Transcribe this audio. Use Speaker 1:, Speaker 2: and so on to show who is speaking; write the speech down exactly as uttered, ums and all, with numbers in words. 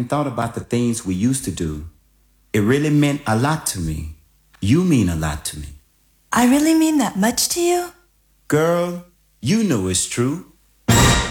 Speaker 1: and thought about the things we used to do, it really meant a lot to me. You mean a lot to me.
Speaker 2: I really mean that much to you?
Speaker 1: Girl, you know it's true.